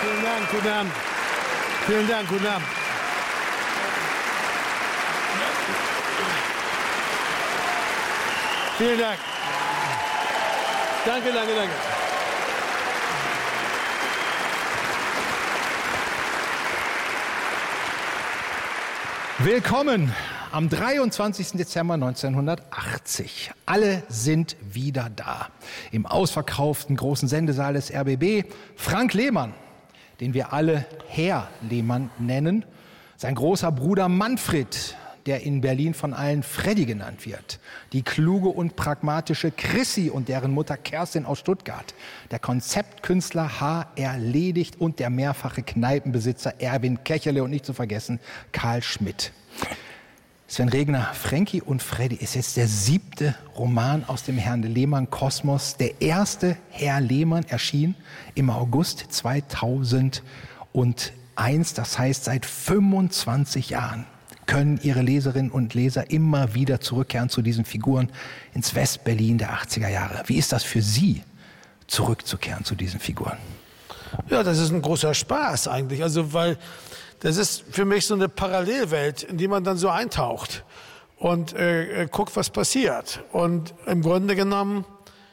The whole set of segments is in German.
Vielen Dank, guten Abend. Vielen Dank, guten Abend. Vielen Dank. Danke, danke, danke. Willkommen am 23. Dezember 1980. Alle sind wieder da. Im ausverkauften großen Sendesaal des RBB. Frank Lehmann, den wir alle Herr Lehmann nennen. Sein großer Bruder Manfred, der in Berlin von allen Freddy genannt wird. Die kluge und pragmatische Chrissy und deren Mutter Kerstin aus Stuttgart. Der Konzeptkünstler H.R. Ledigt und der mehrfache Kneipenbesitzer Erwin Kecherle und nicht zu vergessen Karl Schmidt. Sven Regner, Frankie und Freddy ist jetzt der 7. Roman aus dem Herrn Lehmann-Kosmos. Der erste Herr Lehmann erschien im August 2001. Das heißt, seit 25 Jahren können Ihre Leserinnen und Leser immer wieder zurückkehren zu diesen Figuren ins Westberlin der 80er Jahre. Wie ist das für Sie, zurückzukehren zu diesen Figuren? Ja, das ist ein großer Spaß eigentlich. Also, weil das ist für mich so eine Parallelwelt, in die man dann so eintaucht und guckt, was passiert. Und im Grunde genommen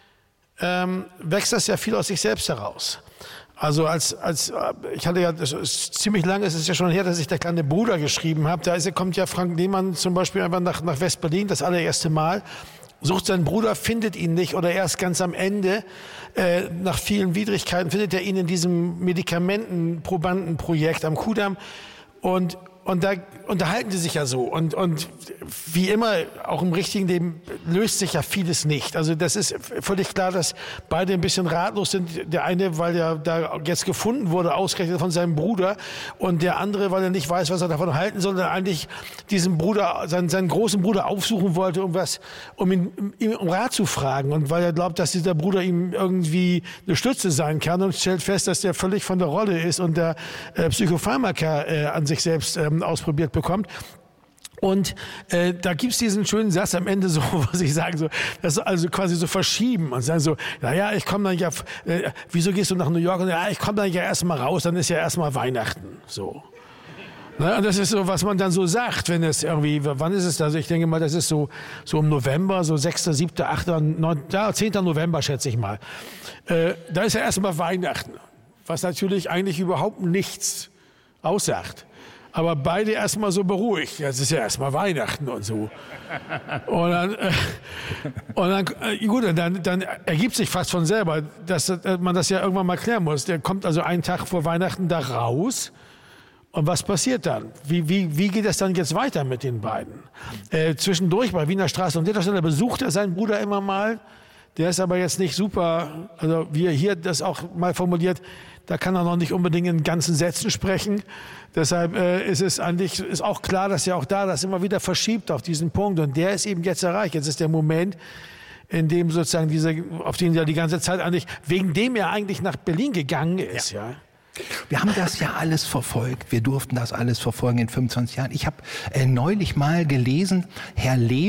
wächst das ja viel aus sich selbst heraus. Also ich hatte ja, das ist ziemlich lange, es ist ja schon her, dass ich der kleine Bruder geschrieben habe. Kommt ja Frank Lehmann zum Beispiel einfach nach West-Berlin, das allererste Mal, sucht seinen Bruder, findet ihn nicht oder erst ganz am Ende, nach vielen Widrigkeiten, findet er ihn in diesem Medikamentenprobandenprojekt am Kudamm und da unterhalten sie sich ja so. Und wie immer, auch im richtigen Leben, löst sich ja vieles nicht. Also das ist völlig klar, dass beide ein bisschen ratlos sind. Der eine, weil er da jetzt gefunden wurde, ausgerechnet von seinem Bruder. Und der andere, weil er nicht weiß, was er davon halten soll. Und eigentlich diesen Bruder, seinen großen Bruder aufsuchen wollte, um ihn um Rat zu fragen. Und weil er glaubt, dass dieser Bruder ihm irgendwie eine Stütze sein kann. Und stellt fest, dass der völlig von der Rolle ist und der Psychopharmaka an sich selbst ausprobiert bekommt. Und da gibt's diesen schönen Satz am Ende so, was ich sage, so, das also quasi so verschieben und sagen so, naja, ich komme dann ja, wieso gehst du nach New York? Und ja, ich komme dann ja erstmal raus, dann ist ja erstmal Weihnachten, so. Na, und das ist so, was man dann so sagt, wenn es irgendwie, wann ist es? Also ich denke mal, das ist so im November, so 6., 7., 8., 9., 10. November, schätze ich mal. Da ist ja erstmal Weihnachten, was natürlich eigentlich überhaupt nichts aussagt. Aber beide erstmal so beruhigt. Ja, es ist ja erstmal Weihnachten und so. Und dann ergibt sich fast von selber, dass man das ja irgendwann mal klären muss. Der kommt also einen Tag vor Weihnachten da raus. Und was passiert dann? Wie geht es dann jetzt weiter mit den beiden? Zwischendurch bei Wiener Straße und Litterstelle besucht er seinen Bruder immer mal. Der ist aber jetzt nicht super, also wie er hier das auch mal formuliert, da kann er noch nicht unbedingt in ganzen Sätzen sprechen. Deshalb ist auch klar, dass er auch das immer wieder verschiebt auf diesen Punkt. Und der ist eben jetzt erreicht. Jetzt ist der Moment, in dem sozusagen auf den er die ganze Zeit wegen dem er eigentlich nach Berlin gegangen ist, ja. Wir haben das ja alles verfolgt. Wir durften das alles verfolgen in 25 Jahren. Ich habe neulich mal gelesen, Herr Lehmann